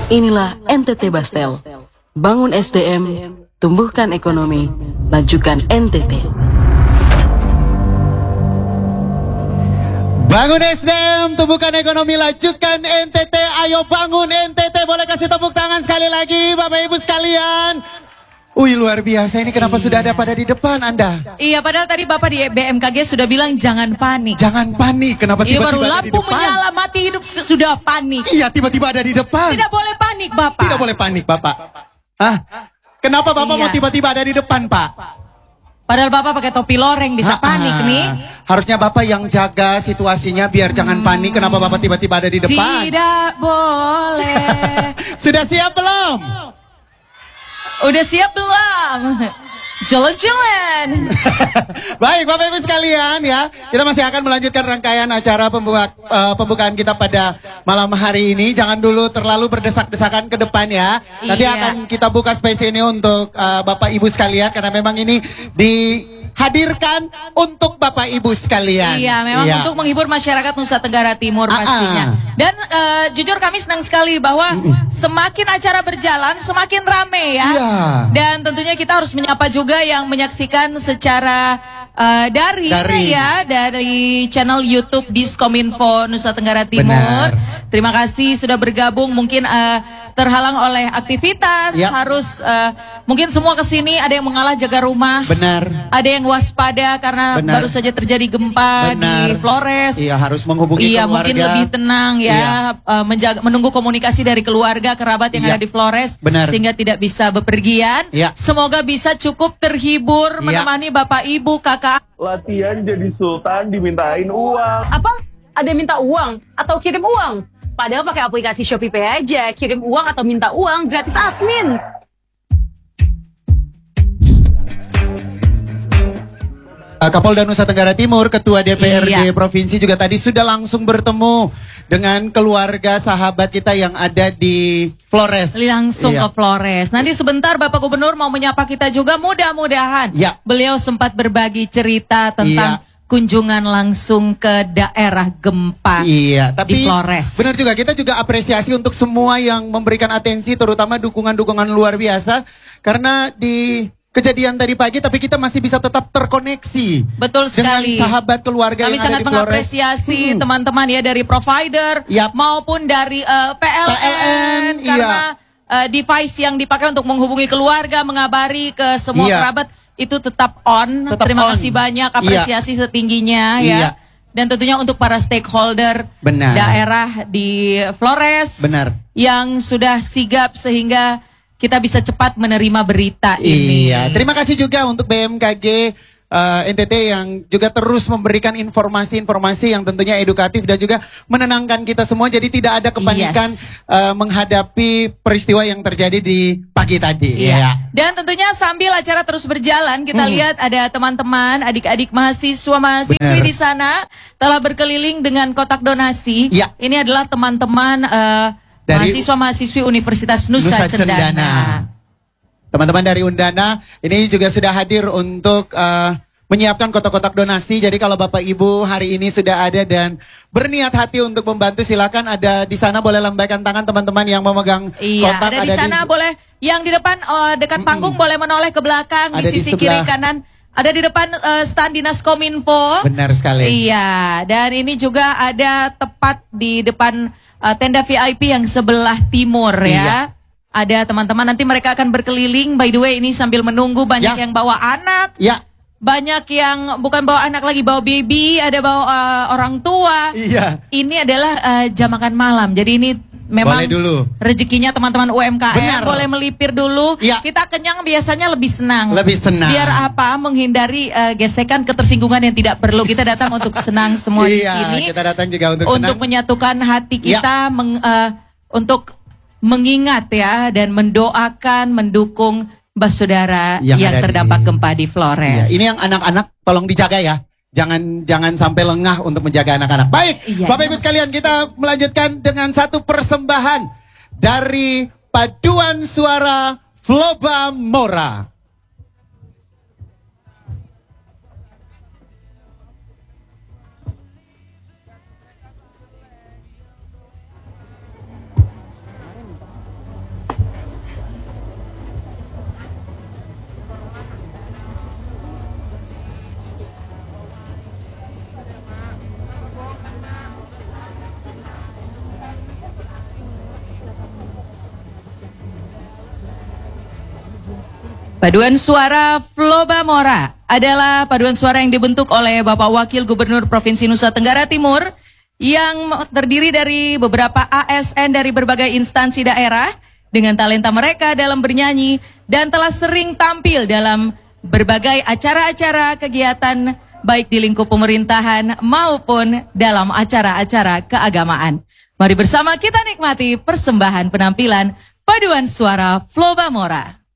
Inilah NTT Bastel. Bangun SDM, tumbuhkan ekonomi, majukan NTT. Bangun SDM, tumbuhkan ekonomi, lajukan NTT. Ayo bangun NTT. Boleh kasih tepuk tangan sekali lagi Bapak Ibu sekalian. Wih, luar biasa, ini kenapa sudah ada pada di depan Anda? Iya, padahal tadi Bapak di BMKG sudah bilang jangan panik. Jangan panik, kenapa tiba-tiba ada di depan? Baru lampu menyala, mati hidup sudah panik. Iya, tiba-tiba ada di depan. Tidak boleh panik, Bapak. Tidak boleh panik, Bapak. Hah? Kenapa Bapak mau tiba-tiba ada di depan, Pak? Padahal Bapak pakai topi loreng, bisa panik nih. Harusnya Bapak yang jaga situasinya biar jangan panik. Kenapa Bapak tiba-tiba ada di depan? Tidak boleh. Sudah siap belum? Udah siap belum? Jalan-jalan. Baik Bapak Ibu sekalian ya, kita masih akan melanjutkan rangkaian acara pembukaan kita pada malam hari ini. Jangan dulu terlalu berdesak-desakan ke depan ya. Nanti akan kita buka space ini untuk Bapak Ibu sekalian, karena memang ini dihadirkan untuk Bapak Ibu sekalian. Iya, memang untuk menghibur masyarakat Nusa Tenggara Timur pastinya. Dan jujur kami senang sekali bahwa semakin acara berjalan semakin rame ya. Dan tentunya kita harus menyapa juga yang menyaksikan secara dari channel YouTube Diskominfo Nusa Tenggara Timur. Terima kasih sudah bergabung. Mungkin terhalang oleh aktivitas, harus mungkin semua kesini. Ada yang mengalah jaga rumah. Ada yang waspada karena baru saja terjadi gempa di Flores. Iya, harus menghubungi keluarga. Mungkin lebih tenang ya, menunggu komunikasi dari keluarga kerabat yang ada di Flores, sehingga tidak bisa bepergian. Semoga bisa cukup terhibur menemani Bapak Ibu, kakak. Latihan jadi sultan dimintain uang. Apa? Ada minta uang atau kirim uang? Padahal pakai aplikasi Shopee Pay aja, kirim uang atau minta uang gratis admin. Kapolda Nusa Tenggara Timur, Ketua DPRD Provinsi juga tadi sudah langsung bertemu dengan keluarga sahabat kita yang ada di Flores. Langsung ke Flores. Nanti sebentar Bapak Gubernur mau menyapa kita juga, mudah-mudahan beliau sempat berbagi cerita tentang kunjungan langsung ke daerah gempa di Flores. Benar juga, kita juga apresiasi untuk semua yang memberikan atensi, terutama dukungan-dukungan luar biasa. Karena di kejadian tadi pagi, tapi kita masih bisa tetap terkoneksi. Betul sekali. Dengan sahabat keluarga kami yang ada di Flores. Kami sangat mengapresiasi teman-teman ya dari provider maupun dari PLN. Karena device yang dipakai untuk menghubungi keluarga, mengabari ke semua kerabat, itu tetap on. Terima kasih banyak, apresiasi setingginya ya. Dan tentunya untuk para stakeholder daerah di Flores yang sudah sigap sehingga kita bisa cepat menerima berita ini. Iya, terima kasih juga untuk BMKG NTT yang juga terus memberikan informasi-informasi yang tentunya edukatif dan juga menenangkan kita semua. Jadi tidak ada kepanikan menghadapi peristiwa yang terjadi di pagi tadi. Dan tentunya sambil acara terus berjalan, kita lihat ada teman-teman, adik-adik mahasiswa-mahasiswi di sana telah berkeliling dengan kotak donasi. Ini adalah teman-teman mahasiswa-mahasiswi Universitas Nusa Cendana. Teman-teman dari Undana ini juga sudah hadir untuk menyiapkan kotak-kotak donasi. Jadi kalau Bapak Ibu hari ini sudah ada dan berniat hati untuk membantu, silakan ada di sana, boleh lambaikan tangan teman-teman yang memegang kotak. Ada di sana, boleh yang di depan dekat panggung boleh menoleh ke belakang di sisi kiri kanan. Ada di depan stand Dinas Kominfo. Benar sekali. Iya, dan ini juga ada tepat di depan tenda VIP yang sebelah timur ya. Ada teman-teman nanti mereka akan berkeliling. By the way, ini sambil menunggu banyak yang bawa anak. Banyak yang bukan bawa anak lagi, bawa baby, ada bawa orang tua. Ini adalah jam makan malam. Jadi ini memang rezekinya teman-teman UMKM. Boleh melipir dulu. Kita kenyang biasanya lebih senang. Biar apa? Menghindari gesekan, ketersinggungan yang tidak perlu. Kita datang untuk senang semua di sini. Kita datang juga untuk senang. Menyatukan hati kita, untuk mengingat ya dan mendoakan, mendukung saudara yang terdampak gempa di Flores. Ini yang anak-anak tolong dijaga ya. Jangan sampai lengah untuk menjaga anak-anak. Baik, Bapak Ibu sekalian, kita melanjutkan dengan satu persembahan dari Paduan Suara Floba Mora. Paduan Suara Flobamora adalah paduan suara yang dibentuk oleh Bapak Wakil Gubernur Provinsi Nusa Tenggara Timur yang terdiri dari beberapa ASN dari berbagai instansi daerah dengan talenta mereka dalam bernyanyi dan telah sering tampil dalam berbagai acara-acara kegiatan baik di lingkup pemerintahan maupun dalam acara-acara keagamaan. Mari bersama kita nikmati persembahan penampilan Paduan Suara Flobamora.